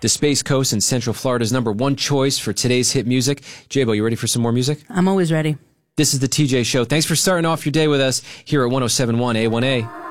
the Space Coast and Central Florida's #1 choice for today's hit music. J-Bo, you ready for some more music? I'm always ready. This is the TJ Show. Thanks for starting off your day with us here at 107.1 A1A.